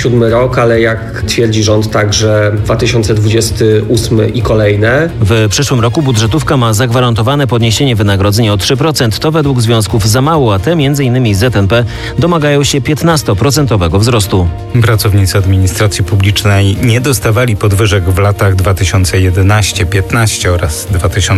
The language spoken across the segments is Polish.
2027 rok, ale jak twierdzi rząd, także 2028 i kolejne. W przyszłym roku budżetówka ma zagwarantowane podniesienie wynagrodzeń o 3%. To według związków za mało, a te m.in. z ZNP domagają się 15% wzrostu. Pracownicy administracji publicznej nie dostawali podwyżek w latach 2011-15 oraz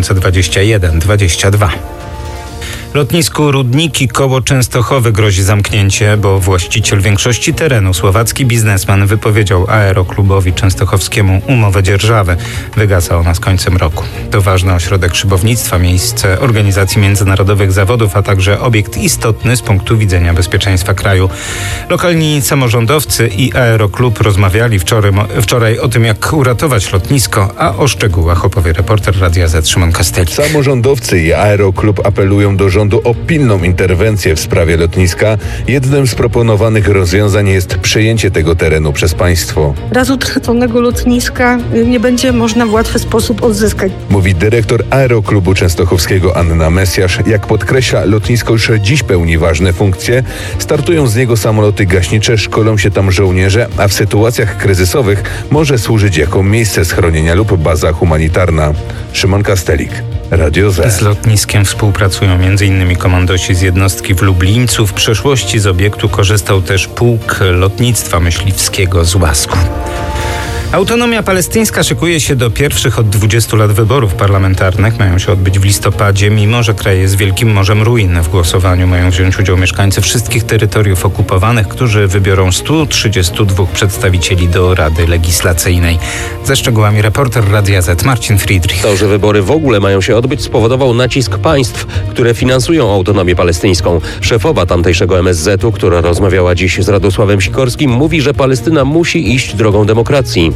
2021-22. Lotnisku Rudniki koło Częstochowy grozi zamknięcie, bo właściciel większości terenu, słowacki biznesmen, wypowiedział Aeroklubowi Częstochowskiemu umowę dzierżawy. Wygasa ona z końcem roku. To ważny ośrodek szybownictwa, miejsce organizacji międzynarodowych zawodów, a także obiekt istotny z punktu widzenia bezpieczeństwa kraju. Lokalni samorządowcy i Aeroklub rozmawiali wczoraj o tym, jak uratować lotnisko, a o szczegółach opowie reporter Radia Z Szymon Kastelik. Samorządowcy i Aeroklub apelują do rządu o pilną interwencję w sprawie lotniska. Jednym z proponowanych rozwiązań jest przejęcie tego terenu przez państwo. Raz utraconego lotniska nie będzie można w łatwy sposób odzyskać. Mówi dyrektor Aeroklubu Częstochowskiego Anna Mesjasz. Jak podkreśla, lotnisko już dziś pełni ważne funkcje. Startują z niego samoloty gaśnicze, szkolą się tam żołnierze, a w sytuacjach kryzysowych może służyć jako miejsce schronienia lub baza humanitarna. Szymon Kastelik, Radio Z. Z lotniskiem współpracują m.in. komandosi z jednostki w Lublińcu. W przeszłości z obiektu korzystał też pułk lotnictwa myśliwskiego z Łasku. Autonomia palestyńska szykuje się do pierwszych od 20 lat wyborów parlamentarnych. Mają się odbyć w listopadzie, mimo że kraj jest wielkim morzem ruin. W głosowaniu mają wziąć udział mieszkańcy wszystkich terytoriów okupowanych, którzy wybiorą 132 przedstawicieli do Rady Legislacyjnej. Ze szczegółami reporter Radia Z Marcin Friedrich. To, że wybory w ogóle mają się odbyć, spowodował nacisk państw, które finansują autonomię palestyńską. Szefowa tamtejszego MSZ-u, która rozmawiała dziś z Radosławem Sikorskim, mówi, że Palestyna musi iść drogą demokracji.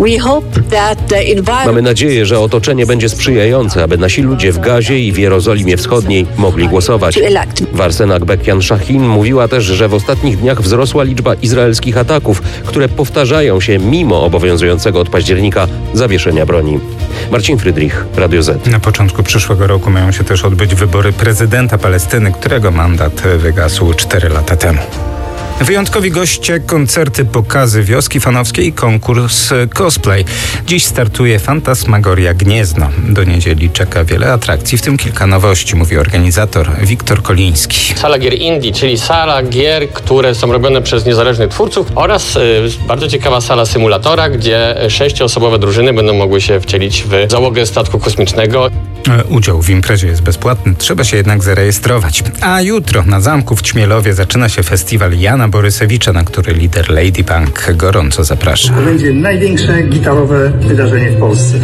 Mamy nadzieję, że otoczenie będzie sprzyjające, aby nasi ludzie w Gazie i w Jerozolimie Wschodniej mogli głosować. Warsena Bekjan-Szahin mówiła też, że w ostatnich dniach wzrosła liczba izraelskich ataków, które powtarzają się mimo obowiązującego od października zawieszenia broni. Marcin Friedrich, Radio Z. Na początku przyszłego roku mają się też odbyć wybory prezydenta Palestyny, którego mandat wygasł 4 lata temu. Wyjątkowi goście, koncerty, pokazy, wioski fanowskie i konkurs cosplay. Dziś startuje Fantasmagoria Gniezno. Do niedzieli czeka wiele atrakcji, w tym kilka nowości, mówi organizator Wiktor Koliński. Sala gier indie, czyli sala gier, które są robione przez niezależnych twórców oraz bardzo ciekawa sala symulatora, gdzie 6-osobowe drużyny będą mogły się wcielić w załogę statku kosmicznego. Udział w imprezie jest bezpłatny, trzeba się jednak zarejestrować. A jutro na zamku w Ćmielowie zaczyna się festiwal Jana Borysewicza, na który lider Lady Punk gorąco zaprasza. To będzie największe gitarowe wydarzenie w Polsce.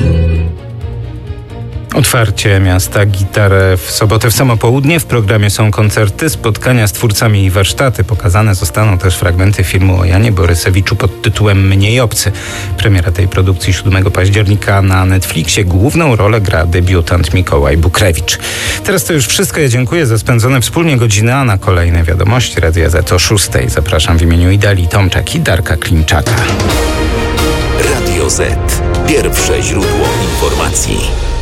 Otwarcie Miasta Gitar w sobotę w samo południe. W programie są koncerty, spotkania z twórcami i warsztaty. Pokazane zostaną też fragmenty filmu o Janie Borysewiczu pod tytułem Mniej obcy. Premiera tej produkcji 7 października na Netflixie. Główną rolę gra debiutant Mikołaj Bukrewicz. Teraz to już wszystko. Ja dziękuję za spędzone wspólnie godziny, a na kolejne wiadomości Radia Z o 6. Zapraszam w imieniu Idalii Tomczak i Darka Klimczaka. Radio Z. Pierwsze źródło informacji.